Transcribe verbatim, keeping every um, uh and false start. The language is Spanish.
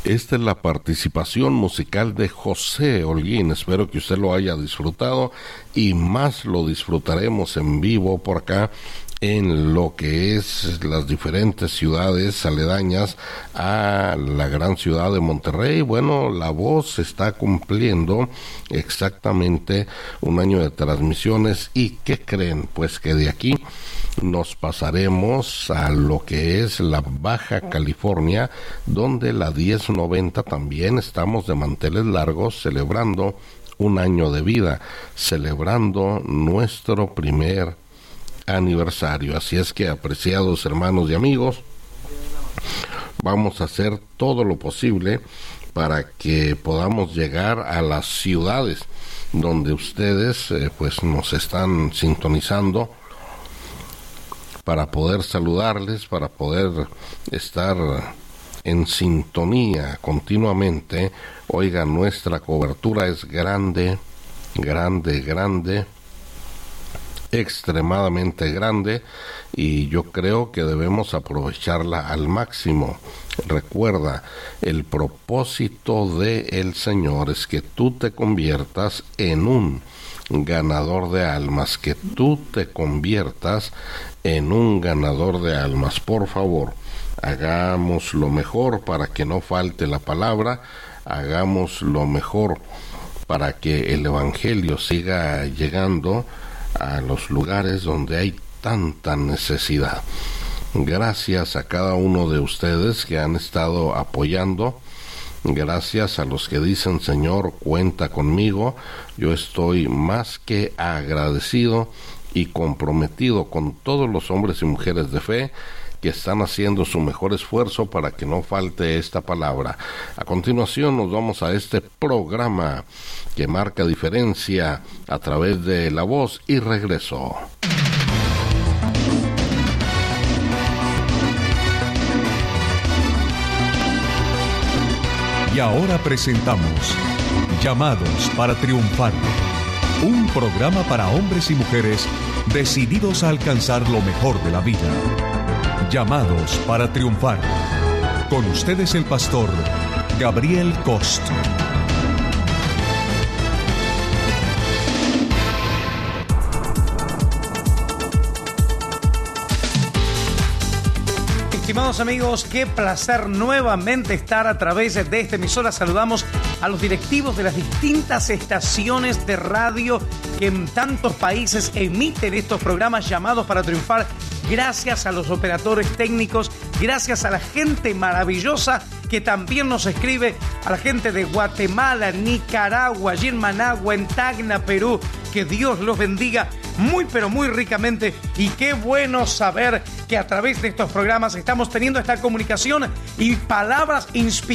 Esta es la participación musical de José Holguín. Espero que usted lo haya disfrutado y más lo disfrutaremos en vivo por acá en lo que es las diferentes ciudades aledañas a la gran ciudad de Monterrey. Bueno, La Voz está cumpliendo exactamente un año de transmisiones. ¿Y qué creen? Pues que de aquí nos pasaremos a lo que es la Baja California, donde la diez noventa también estamos de manteles largos celebrando un año de vida, celebrando nuestro primer aniversario. Así es que, apreciados hermanos y amigos, vamos a hacer todo lo posible para que podamos llegar a las ciudades donde ustedes eh, pues nos están sintonizando, para poder saludarles, para poder estar en sintonía continuamente. Oiga, nuestra cobertura es grande, grande, grande, extremadamente grande, y yo creo que debemos aprovecharla al máximo. Recuerda, el propósito del Señor es que tú te conviertas en un ganador de almas, que tú te conviertas en un ganador de almas. Por favor, hagamos lo mejor para que no falte la palabra, hagamos lo mejor para que el Evangelio siga llegando a los lugares donde hay tanta necesidad. Gracias a cada uno de ustedes que han estado apoyando. Gracias a los que dicen: Señor, cuenta conmigo. Yo estoy más que agradecido y comprometido con todos los hombres y mujeres de fe que están haciendo su mejor esfuerzo para que no falte esta palabra. A continuación nos vamos a este programa que marca diferencia a través de La Voz, y regreso. Y ahora presentamos Llamados para Triunfar, un programa para hombres y mujeres decididos a alcanzar lo mejor de la vida. Llamados para Triunfar. Con ustedes el pastor Gabriel Cost. Estimados amigos, qué placer nuevamente estar a través de esta emisora. Saludamos a los directivos de las distintas estaciones de radio que en tantos países emiten estos programas llamados para triunfar. Gracias a los operadores técnicos, gracias a la gente maravillosa que también nos escribe, a la gente de Guatemala, Nicaragua, allí en Managua, en Tacna, Perú. Que Dios los bendiga muy pero muy ricamente, y qué bueno saber que a través de estos programas estamos teniendo esta comunicación y palabras inspiradas